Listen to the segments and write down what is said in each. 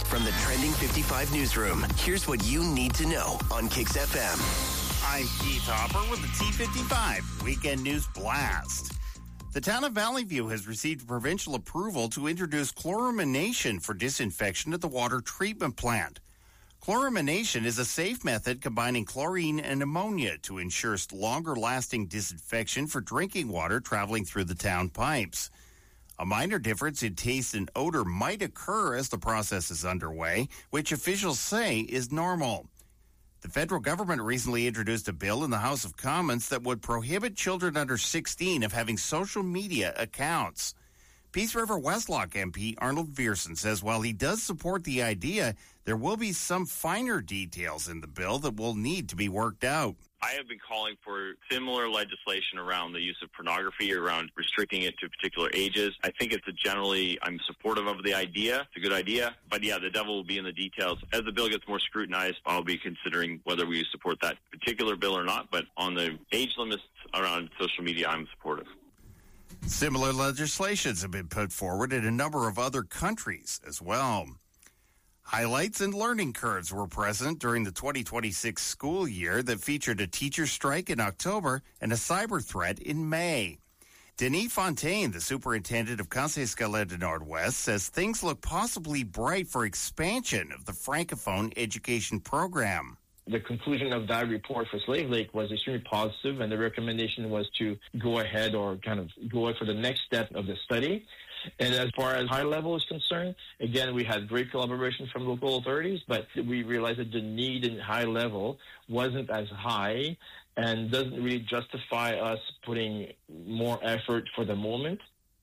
From the Trending 55 newsroom, here's what you need to know on Kix FM. I'm Keith Hopper with the T55 Weekend News Blast. The town of Valley View has received provincial approval to introduce chloramination for disinfection at the water treatment plant. Chloramination is a safe method combining chlorine and ammonia to ensure longer-lasting disinfection for drinking water traveling through the town pipes. A minor difference in taste and odor might occur as the process is underway, which officials say is normal. The federal government recently introduced a bill in the House of Commons that would prohibit children under 16 of having social media accounts. Peace River Westlock MP Arnold Viersen says while he does support the idea, there will be some finer details in the bill that will need to be worked out. I have been calling for similar legislation around the use of pornography, around restricting it to particular ages. I think I'm supportive of the idea. It's a good idea. But yeah, the devil will be in the details. As the bill gets more scrutinized, I'll be considering whether we support that particular bill or not. But on the age limits around social media, I'm supportive. Similar legislations have been put forward in a number of other countries as well. Highlights and learning curves were present during the 2026 school year that featured a teacher strike in October and a cyber threat in May. Denis Fontaine, the superintendent of Conseil Scolaire du Nord-Ouest, says things look possibly bright for expansion of the Francophone education program. The conclusion of that report for Slave Lake was extremely positive, and the recommendation was to go ahead or kind of go for the next step of the study. And as far as high level is concerned, again, we had great collaboration from local authorities, but we realized that the need in high level wasn't as high and doesn't really justify us putting more effort for the moment.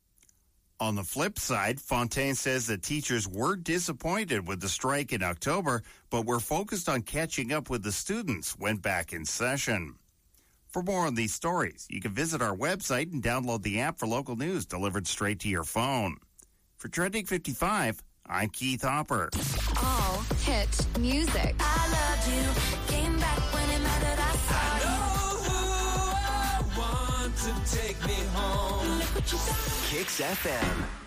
On the flip side, Fontaine says that teachers were disappointed with the strike in October, but were focused on catching up with the students when back in session. For more on these stories, you can visit our website and download the app for local news delivered straight to your phone. For Trending 55, I'm Keith Hopper. All hit music. I loved you, came back when it mattered. I know who I want to take me home. Look what you done. Kix FM.